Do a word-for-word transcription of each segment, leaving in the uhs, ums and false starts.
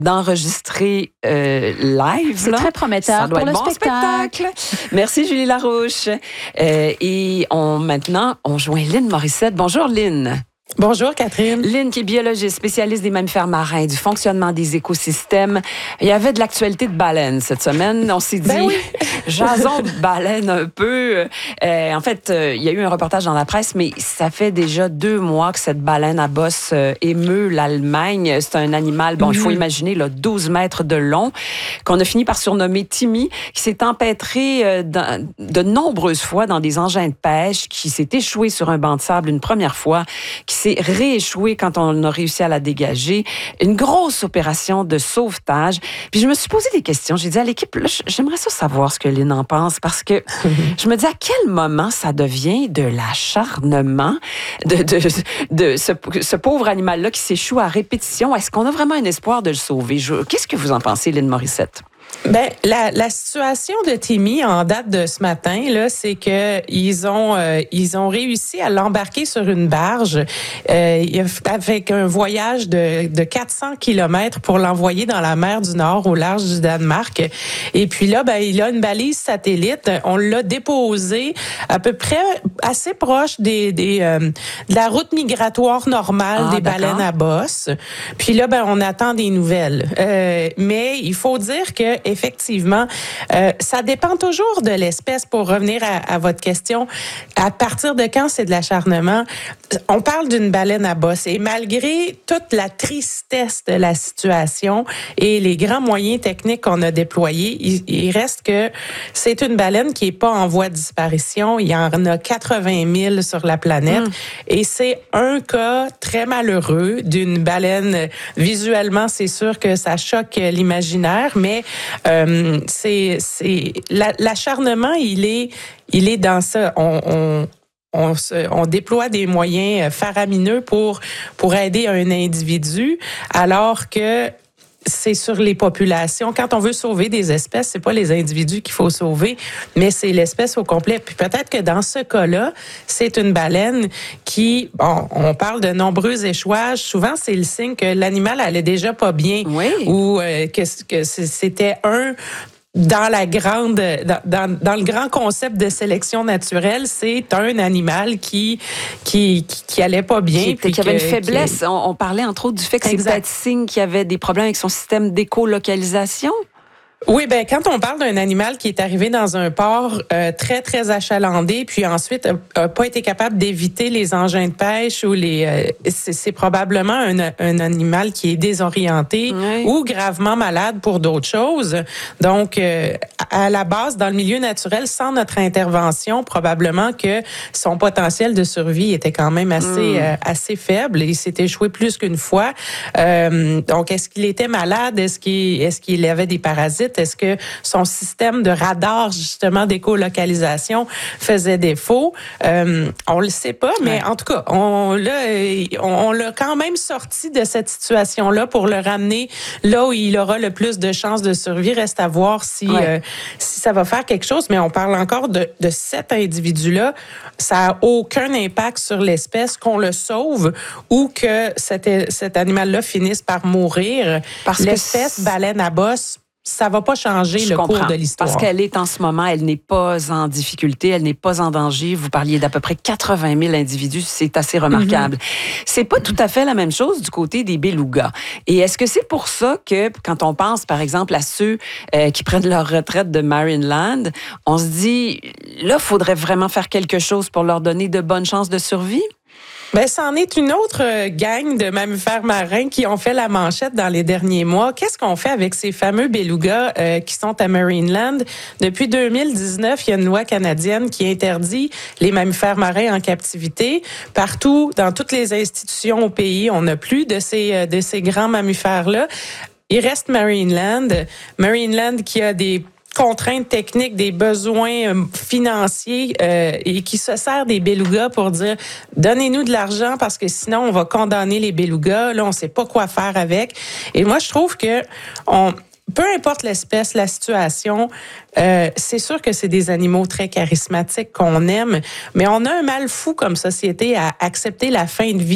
d'enregistrer euh, live. C'est là. très prometteur Ça doit pour être le bon spectacle. spectacle. Merci Julie Larouche. Euh, et on, maintenant, on joint Lynn Morissette. Bonjour Lynn. Bonjour Catherine. Lynn qui est biologiste, spécialiste des mammifères marins, du fonctionnement des écosystèmes. Il y avait de l'actualité de baleines cette semaine. On s'est dit, ben oui. jason de baleines un peu. Euh, en fait, euh, il y a eu un reportage dans la presse, mais ça fait déjà deux mois que cette baleine à bosse euh, émeut l'Allemagne. C'est un animal, bon, mm-hmm. il faut imaginer, là, douze mètres de long, qu'on a fini par surnommer Timmy, qui s'est empêtré euh, dans, de nombreuses fois dans des engins de pêche, qui s'est échoué sur un banc de sable une première fois, qui s'est rééchoué quand on a réussi à la dégager. Une grosse opération de sauvetage. Puis je me suis posé des questions. J'ai dit à l'équipe, là, j'aimerais ça savoir ce que Lynn en pense, parce que je me dis à quel moment ça devient de l'acharnement de, de, de ce, ce pauvre animal-là qui s'échoue à répétition. Est-ce qu'on a vraiment un espoir de le sauver? Je, qu'est-ce que vous en pensez, Lynn Morissette? Ben la, la situation de Timmy en date de ce matin là, c'est que ils ont euh, ils ont réussi à l'embarquer sur une barge euh, avec un voyage de de quatre cents kilomètres pour l'envoyer dans la mer du Nord au large du Danemark. Et puis là, ben il a une balise satellite. On l'a déposé à peu près assez proche des des euh, de la route migratoire normale ah, des d'accord. baleines à bosse. Puis là, ben on attend des nouvelles. Euh, mais il faut dire que effectivement, euh, ça dépend toujours de l'espèce. Pour revenir à, à votre question, à partir de quand c'est de l'acharnement? On parle d'une baleine à bosse et malgré toute la tristesse de la situation et les grands moyens techniques qu'on a déployés, il, il reste que c'est une baleine qui est pas en voie de disparition. Il y en a quatre-vingt mille sur la planète mmh. et c'est un cas très malheureux d'une baleine. Visuellement, c'est sûr que ça choque l'imaginaire, mais Euh, c'est, c'est la, l'acharnement, il est, il est dans ça. On, on, on, se, on déploie des moyens faramineux pour pour aider un individu, alors que c'est sur les populations. Quand on veut sauver des espèces, c'est pas les individus qu'il faut sauver, mais c'est l'espèce au complet. Puis peut-être que dans ce cas-là, c'est une baleine qui, bon, on parle de nombreux échouages. Souvent, c'est le signe que l'animal allait déjà pas bien, oui. ou euh, que, que c'était un dans la grande dans, dans, dans le grand concept de sélection naturelle, c'est un animal qui qui qui, qui allait pas bien, qui, puis qui avait que, une faiblesse. Qui... On, on parlait entre autres du fait que c'est peut-être signe qu'il y avait des problèmes avec son système d'écolocalisation. Oui, ben quand on parle d'un animal qui est arrivé dans un port euh, très très achalandé, puis ensuite a, a pas été capable d'éviter les engins de pêche ou les, euh, c'est, c'est probablement un, un animal qui est désorienté oui. ou gravement malade pour d'autres choses. Donc, euh, à la base, dans le milieu naturel, sans notre intervention, probablement que son potentiel de survie était quand même assez mm. euh, assez faible. Il s'est échoué plus qu'une fois. Euh, donc, est-ce qu'il était malade? Est-ce qu'il est-ce qu'il avait des parasites? Est-ce que son système de radar, justement, d'écolocalisation faisait défaut? Euh, on le sait pas, mais ouais. en tout cas, on l'a, on, on l'a quand même sorti de cette situation-là pour le ramener là où il aura le plus de chances de survie. Reste à voir si, ouais. euh, si ça va faire quelque chose, mais on parle encore de, de cet individu-là. Ça n'a aucun impact sur l'espèce, qu'on le sauve ou que cet, cet animal-là finisse par mourir. Parce l'espèce que baleine à bosse, ça va pas changer Je le comprends, cours de l'histoire. Parce qu'elle est en ce moment, elle n'est pas en difficulté, elle n'est pas en danger. Vous parliez d'à peu près quatre-vingt mille individus, c'est assez remarquable. Mm-hmm. C'est pas tout à fait la même chose du côté des belugas. Et est-ce que c'est pour ça que, quand on pense, par exemple, à ceux euh, qui prennent leur retraite de Marineland, on se dit, là, il faudrait vraiment faire quelque chose pour leur donner de bonnes chances de survie? Ben, c'en est une autre gang de mammifères marins qui ont fait la manchette dans les derniers mois. Qu'est-ce qu'on fait avec ces fameux belugas euh, qui sont à Marineland? Depuis deux mille dix-neuf, il y a une loi canadienne qui interdit les mammifères marins en captivité. Partout, dans toutes les institutions au pays, on n'a plus de ces, de ces grands mammifères-là. Il reste Marineland. Marineland qui a des contraintes techniques, des besoins financiers euh, et qui se sert des belugas pour dire donnez-nous de l'argent parce que sinon on va condamner les belugas. Là, on sait pas quoi faire avec. Et moi, je trouve que on peu importe l'espèce, la situation, euh, c'est sûr que c'est des animaux très charismatiques qu'on aime, mais on a un mal fou comme société à accepter la fin de vie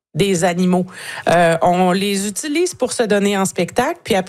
des animaux. Euh, on les utilise pour se donner en spectacle, puis après